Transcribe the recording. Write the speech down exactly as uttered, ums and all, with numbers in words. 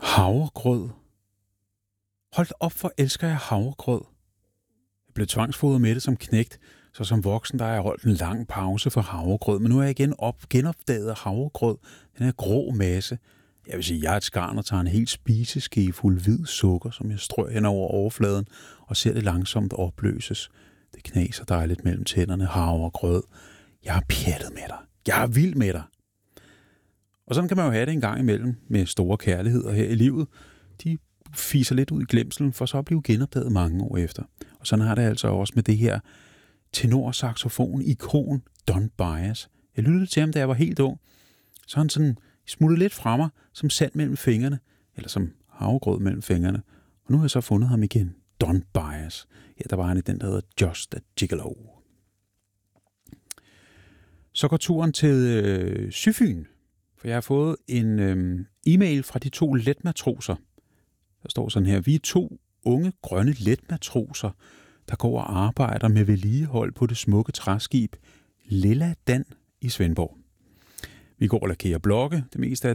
Havregrød. Hold op, hvor elsker jeg havregrød. Jeg blev tvangsfodret med det som knægt, så som voksen der har jeg holdt en lang pause for havregrød, men nu er jeg igen op, genopdaget havregrød, den her grå masse. Jeg vil sige, jeg er et skarn og tager en helt spiseskefuld hvid sukker, som jeg strør hen over overfladen, og ser det langsomt opløses. Det knaser dejligt mellem tænderne, havregrød. Jeg er pjattet med dig. Jeg er vild med dig. Og sådan kan man jo have det en gang imellem med store kærligheder her i livet. De fiser lidt ud i glemselen, for så at blive genopdaget mange år efter. Og sådan har det altså også med det her tenorsaxofon-ikon Don Byas. Jeg lyttede til ham, da jeg var helt ung. Så han sådan smuttet lidt fra mig, som sand mellem fingrene, eller som havregrød mellem fingrene. Og nu har jeg så fundet ham igen. Don Byas. Ja, der var han i den, der hedder Just a Gigolo. Så går turen til øh, Syfyn, for jeg har fået en øh, e-mail fra de to letmatroser. Der står sådan her: vi er to unge grønne letmatroser, der går og arbejder med vedligehold på det smukke træskib Lilla Dan i Svendborg. Vi går og lakerer blokke det meste af